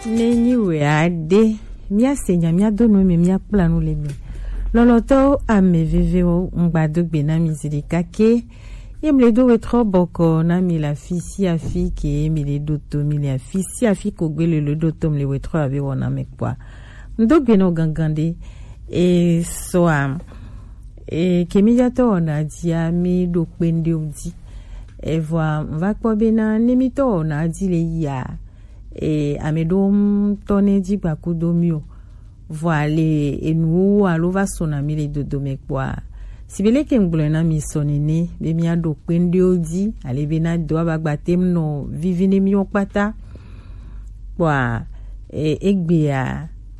Nenyi we ade mia senya mia dono me mia planu lebe loloto ame viveo ngbadogbe na mizirika ke yemle do wetro boko na mi la fisi afi ke mi le doto mi le fisi afi ko gbele le doto mi le wetro ave wona mekwa ndogbe no gangande e soa e kemi jato ona dia mi do pende odi e voa va ko bena nemito ona di le ya e amedom tone di bakudomio voile enu alo va sona mi le dodo mekwa sibele ke ngbulena mi sonene be mi ado pende odi ale bena do abagbatem no vivine mi opata kwa egbea